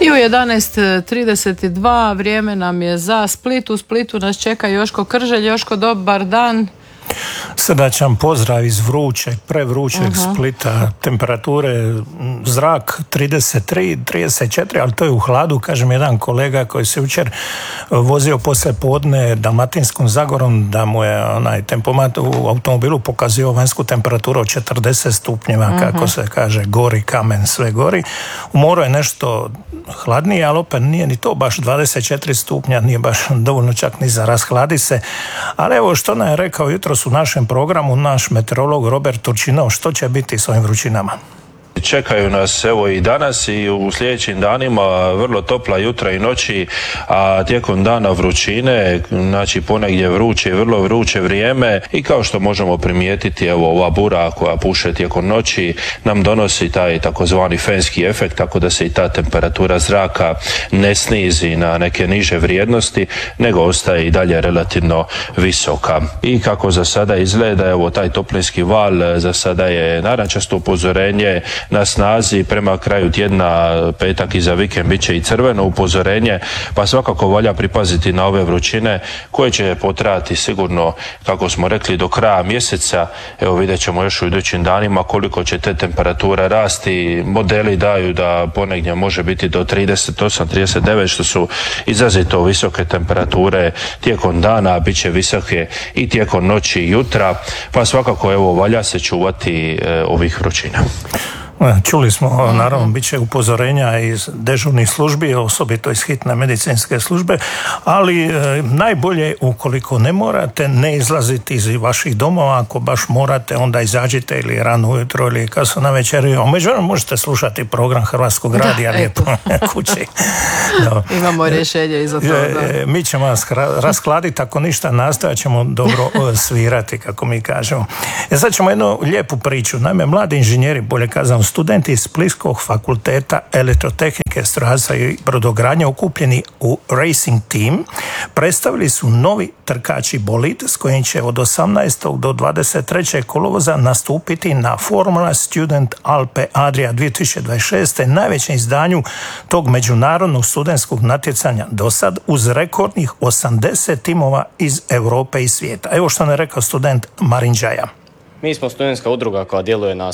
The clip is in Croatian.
I u 11:32 vrijeme nam je za Split. U Splitu nas čeka Joško Krželj. Joško, dobar dan. Srdačan pozdrav iz vrućeg, prevrućeg Splita. Temperature, zrak 33, 34, ali to je u hladu. Kažem, jedan kolega koji se jučer vozio poslije podne Dalmatinskom Zagorom, da mu je onaj tempomat u automobilu pokazio vanjsku temperaturu od 40 stupnjeva, kako se kaže, gori kamen, sve gori. U moru je nešto hladnije, ali opet nije ni to baš 24 stupnja, nije baš dovoljno čak ni za rashladi se. Ali evo što nam je rekao jutros u našem programu naš meteorolog Robert Turčinov, što će biti s ovim vrućinama. Čekaju nas evo i danas i u sljedećim danima vrlo topla jutra i noći, a tijekom dana vrućine, znači ponegdje vruće i vrlo vruće vrijeme, i kao što možemo primijetiti, evo ova bura koja puše tijekom noći nam donosi taj takozvani fenski efekt, tako da se i ta temperatura zraka ne snizi na neke niže vrijednosti, nego ostaje i dalje relativno visoka. I kako za sada izgleda, evo taj toplinski val za sada je narančasto upozorenje na snazi, prema kraju tjedna, petak i za vikend bit će i crveno upozorenje, pa svakako valja pripaziti na ove vrućine koje će potrajati sigurno, kako smo rekli, do kraja mjeseca. Evo vidjet ćemo još u idućim danima koliko će te temperature rasti. Modeli daju da ponegdje može biti do 38, 39, što su izrazito visoke temperature tijekom dana, bit će visoke i tijekom noći i jutra, pa svakako evo valja se čuvati ovih vrućina. Čuli smo, naravno, bit će upozorenja iz dežurnih službi, osobito iz hitne medicinske službe, ali najbolje, ukoliko ne morate, ne izlaziti iz vaših domova. Ako baš morate, onda izađite ili rano ujutro ili kasno na večer. Međutim, možete slušati program Hrvatskog radija lijepo kući. No. Imamo rješenje i za to. Mi ćemo vas raskladiti, ako ništa, nastojat ćemo dobro svirati, kako mi kažemo. Sad ćemo jednu lijepu priču. Naime, mladi inženjeri, bolje kazano studenti iz Splitskog fakulteta elektrotehnike, strojarstva i brodogradnje, okupljeni u Racing Team, predstavili su novi trkači bolid s kojim će od 18. do 23. kolovoza nastupiti na Formula Student Alpe Adria 2026. najvećem izdanju tog međunarodnog studentskog natjecanja do sad, uz rekordnih 80 timova iz Europe i svijeta. Evo što nam je rekao student Marin Đaja. Mi smo studentska udruga koja djeluje na